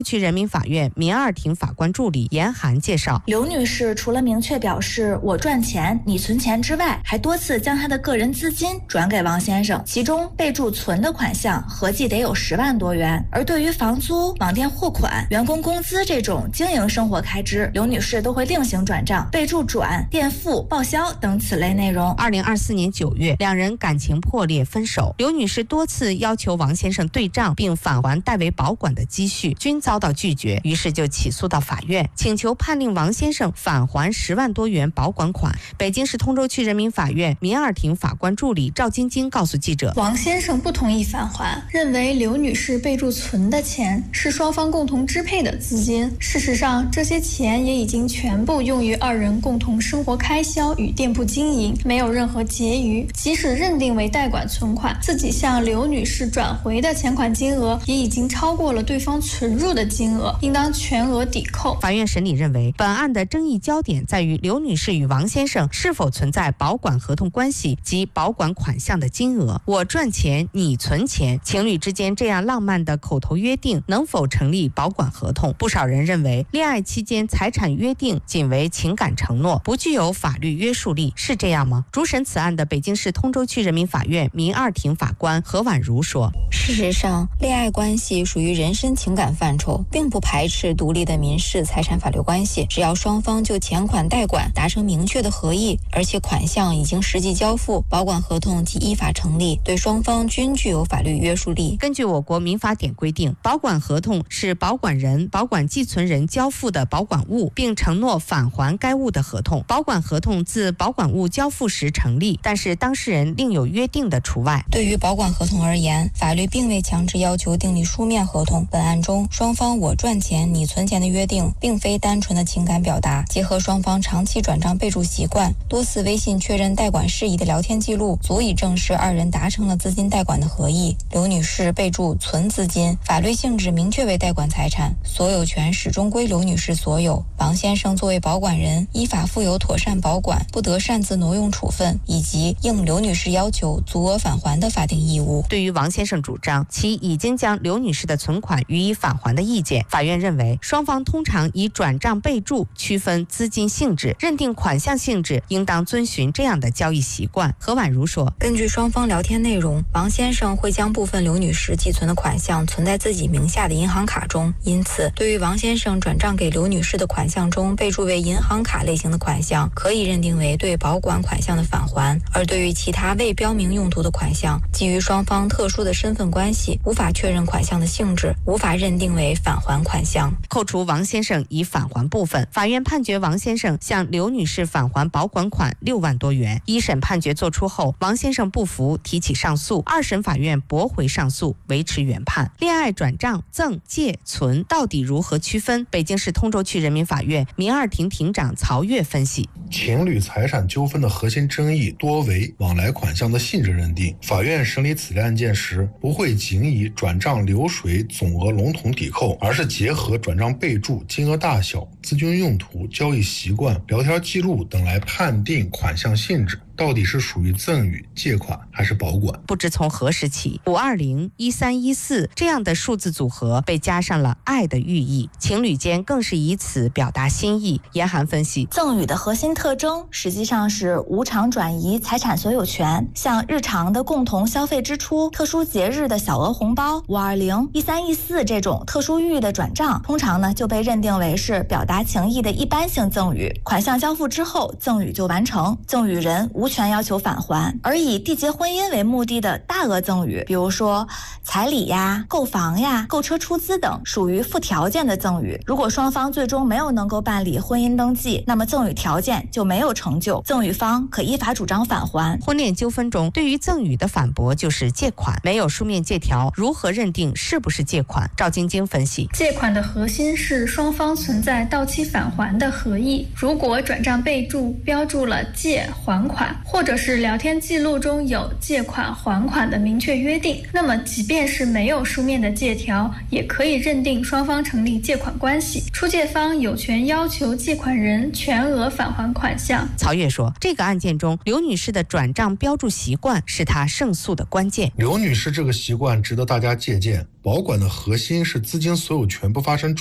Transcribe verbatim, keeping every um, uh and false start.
区人民法院民二庭法官助理严涵介绍， 刘女士除了明确表示我赚钱你存钱之外，还多次将她的个人资金转给王先生，其中备注存的款项合计得有十万多元。而对于房租、网店货款、员工工资这种经营生活开支，刘女士都会另行转账，备注转、垫付、报销等此类内容。 二零二四年九月，两人感情破裂分手，刘女士多次要求王先生对账并返还代为保管的积蓄，均遭到拒绝，于是就起诉到法院，请求判令王先生返还十万多元保管款。北京市通州区人民法院民二庭法官助理赵晶晶告诉记者， 王先生不同意返还，认为刘女士备注存的钱是双方共同支配的资金，事实上这些钱也已经全部用于二人共同生活开销与店铺经营，没有任何结余。即使认定为代管存款，自己向刘女士转回的钱款金额也已经超过了对方存入的金额，应当全额抵扣。 法院审理认为，本案的争议焦点在于刘女士与王先生是否存在保管合同关系及保管款项的金额，我赚钱你存钱，情侣之间这样浪漫的口头约定能否成立保管合同？不少人认为，恋爱期间财产约定仅为情感承诺，不具有法律约束力，是这样吗？主审此案的北京市通州区人民法院民二庭法官何婉如说， 事实上，恋爱关系属于人身情感范畴，并不排斥独立的民事财产法律关系，只要双方就钱款代管达成明确的合意，而且款项已经实际交付，保管合同即依法成立，对双方均具有法律约束力。 根据我国民法典规定，保管合同是保管人、保管寄存人交付的保管物，并承诺返还该物的合同。保管合同自保管物交付时成立，但是当事人另有约定的除外。 对于保管合同而言，法律并未强制要求订立书面合同。本案中，双方我赚钱你存钱的约定并非单纯的情感表达，结合双方长期转账备注习惯、多次微信确认代管事宜的聊天记录，足以证实二人达成了资金代管的合意。刘女士备注存资金，法律性质明确为代管财产，所有权始终归刘女士所有。王先生作为保管人，依法负有妥善保管、不得擅自挪用处分以及应刘女士要求足额返还的法定义务。 对于王先生主张其已经将刘女士的存款予以返还的意见，法院认为，双方通常以转账备注区分资金性质，认定款项性质应当遵循这样的交易习惯。何婉如说， 根据双方聊天内容，王先生会将部分刘女士寄存的款项存在自己名下的银行卡中，因此对于王先生转账给刘女士的款项中备注为银行卡类型的款项，可以认定为对保管款项的返还；而对于其他未标明用途的款项，基于双方特殊的身份关系，无法确认款项的性质，无法认定为返还款项。 扣除王先生已返还部分，法院判决王先生向刘女士返还保管款六万多元。一审判决作出后，王先生不服，提起上诉，二审法院驳回上诉，维持原判。恋爱转账、赠、借、存到底如何区分？北京市通州区人民法院民二庭庭长曹越分析， 情侣财产纠纷的核心争议多为往来款项的性质认定，法院审理此类案件时，不会仅以转账流水总额笼统抵扣，而是结合转账备注、金额大小、资金用途、交易习惯、聊天记录等来判定款项性质到底是属于赠与、借款还是保管。 不知从何时起，五二零、一三一四这样的数字组合被加上了爱的寓意，情侣间更是以此表达心意。严涵分析， 赠与的核心特征实际上是无偿转移财产所有权，像日常的共同消费支出、特殊节日的小额红包、五二零、一三一四这种特殊寓意的转账，通常呢就被认定为是表达情意的一般性赠与，款项交付之后，赠与就完成，赠与人无权要求返还。而以缔结婚姻为目的的大额赠与，比如说彩礼呀、购房呀、购车出资等，属于附条件的赠与。如果双方最终没有能够办理婚姻登记，那么赠与条件就没有成就，赠与方可依法主张返还。 婚恋纠纷中，对于赠与的反驳就是借款，没有书面借条，如何认定是不是借款？赵晶晶分析， 借款的核心是双方存在到期返还的合意，如果转账备注标注了借还款， 或者是聊天记录中有借款还款的明确约定，那么即便是没有书面的借条，也可以认定双方成立借款关系，出借方有权要求借款人全额返还款项。 曹越说，这个案件中刘女士的转账标注习惯是她胜诉的关键。 刘女士这个习惯值得大家借鉴。保管的核心是资金所有权不发生